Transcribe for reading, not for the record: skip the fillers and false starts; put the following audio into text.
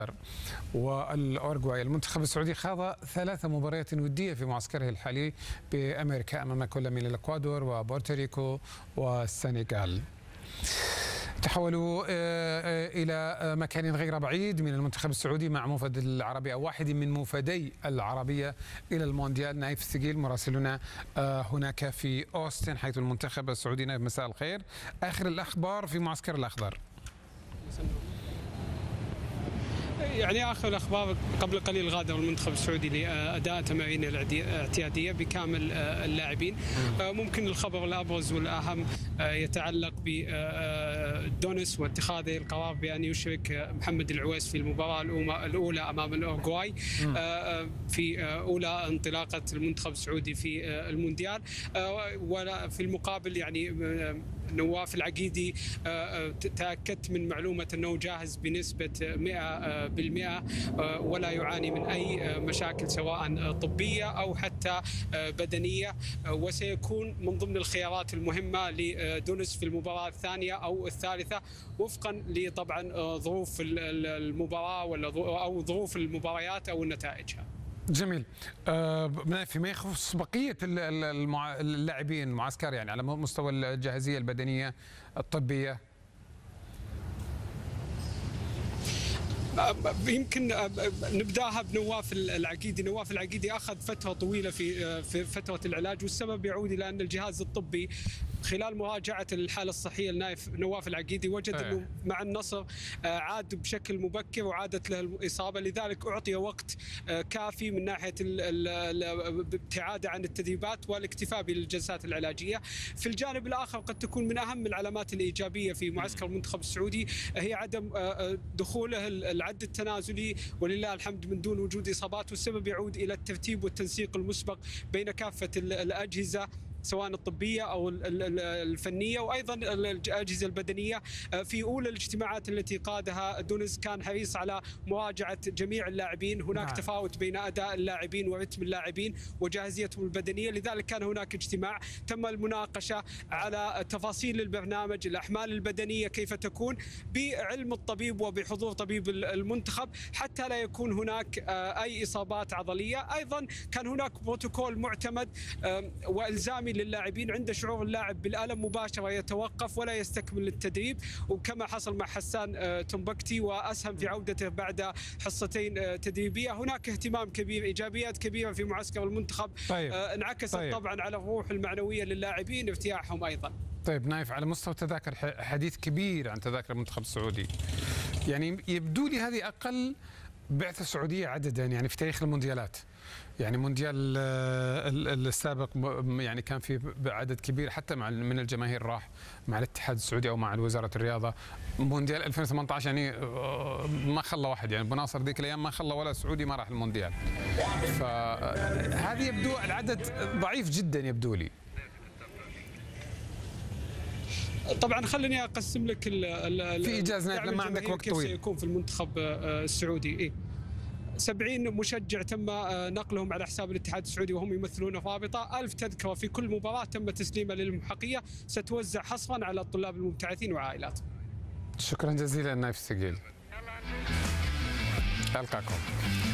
والأورجواي. المنتخب السعودي خاض 3 مباريات ودية في معسكره الحالي بأمريكا أمام كل من الإكوادور وبورتوريكو والسنغال. تحولوا إلى مكان غير بعيد من المنتخب السعودي مع موفد العربي أو واحد من موفدي العربية إلى المونديال. نايف الثقيل مراسلنا هناك في أوستن حيث المنتخب السعودي. نايف، مساء الخير. آخر الأخبار في معسكر الأخضر. يعني آخر الأخبار قبل قليل غادر المنتخب السعودي لأداء تمارين الاعتيادية بكامل اللاعبين. ممكن الخبر الأبرز والأهم يتعلق بدونس واتخاذه القرار بأن يشرك محمد العويس في المباراة الأولى أمام الأورجواي في أولى انطلاقة المنتخب السعودي في المونديال. وفي المقابل يعني نواف العقيدي تأكدت من معلومة أنه جاهز بنسبة 100% ولا يعاني من أي مشاكل سواء طبية أو حتى بدنية، وسيكون من ضمن الخيارات المهمة لدونس في المباراة الثانية أو الثالثة وفقا لطبعا ظروف المباراة أو ظروف المباريات أو نتائجها. جميل. فيما يخص بقية اللاعبين المعسكر يعني على مستوى الجاهزية البدنية الطبية، يمكن نبداها بنواف العقيدي. نواف العقيدي اخذ فتره طويله في فتره العلاج، والسبب يعود الى ان الجهاز الطبي خلال مراجعه الحاله الصحيه لنايف نواف العقيدي وجد انه مع النصر عاد بشكل مبكر وعادت له الاصابه، لذلك اعطي وقت كافي من ناحيه الابتعاد عن التدريبات والاكتفاء بالجلسات العلاجيه. في الجانب الاخر قد تكون من اهم العلامات الايجابيه في معسكر المنتخب السعودي هي عدم دخوله العد التنازلي ولله الحمد من دون وجود اصابات، والسبب يعود الى الترتيب والتنسيق المسبق بين كافه الاجهزه سواء الطبية أو الفنية وأيضا الأجهزة البدنية. في أولى الاجتماعات التي قادها دونس كان حريص على مراجعة جميع اللاعبين. هناك تفاوت بين أداء اللاعبين ورتم اللاعبين وجاهزيتهم البدنية، لذلك كان هناك اجتماع تم المناقشة على تفاصيل البرنامج، الأحمال البدنية كيف تكون بعلم الطبيب وبحضور طبيب المنتخب حتى لا يكون هناك أي إصابات عضلية. أيضا كان هناك بروتوكول معتمد وإلزامي للاعبين عند شعور اللاعب بالألم مباشرة يتوقف ولا يستكمل التدريب، وكما حصل مع حسان تنبكتي وأسهم في عودته بعد حصتين تدريبية. هناك اهتمام كبير، إيجابيات كبيرة في معسكر المنتخب. انعكست طبعا على الروح المعنوية للاعبين ارتياحهم أيضا. طيب نايف، على مستوى التذاكر حديث كبير عن تذاكر المنتخب السعودي، يعني يبدو لي هذه أقل بعثة سعودية عددا يعني في تاريخ المونديالات. يعني مونديال السابق يعني كان في عدد كبير حتى من الجماهير راح مع الاتحاد السعودي او مع وزاره الرياضه. مونديال 2018 يعني ما خلى واحد، يعني بناصر ذيك الايام ما خلى ولا سعودي ما راح المونديال. فهذه يبدو العدد ضعيف جدا يبدو لي. طبعا خليني اقسم لك في ايجاز لما عندك وقت طويل كيف سيكون في المنتخب السعودي. 70 مشجع تم نقلهم على حساب الاتحاد السعودي وهم يمثلون رابطة. 1000 تذكرة في كل مباراة تم تسليمها للمحقية، ستوزع حصرا على الطلاب المبتعثين وعائلاتهم. شكرا جزيلا نايف الثقيل. ألقاكم.